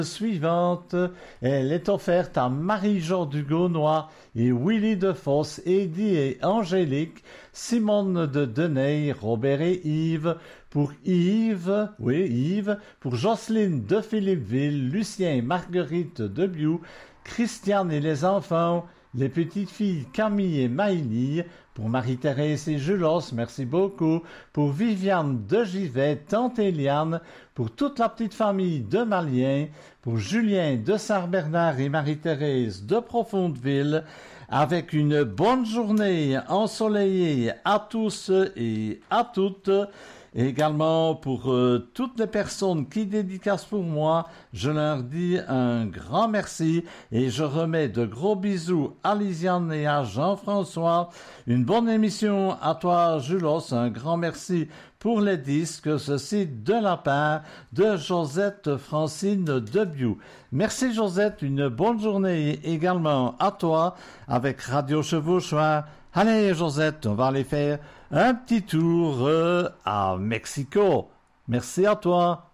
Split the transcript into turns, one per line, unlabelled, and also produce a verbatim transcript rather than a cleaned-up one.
Suivante, elle est offerte à Marie-Jo Dugaunois et Willy Defosse, Eddie et Angélique, Simone de Deney, Robert et Yves, pour Yves, oui Yves, pour Jocelyne de Philippeville, Lucien et Marguerite de Biou, Christiane et les enfants, les petites filles Camille et Maïlie, pour Marie-Thérèse et Julos, merci beaucoup, pour Viviane de Givet, Tante Eliane, pour toute la petite famille de Malien, pour Julien de Saint-Bernard et Marie-Thérèse de Profondeville, avec une bonne journée ensoleillée à tous et à toutes. Et également pour euh, toutes les personnes qui dédicacent pour moi, je leur dis un grand merci et je remets de gros bisous à Lisiane et à Jean-François. Une bonne émission à toi, Julos. Un grand merci pour les disques. Ceci de la part de Josette Francine de Biou. Merci Josette, une bonne journée également à toi avec Radio Chevauchois. Allez Josette, on va aller faire un petit tour euh, à Mexico. Merci à toi.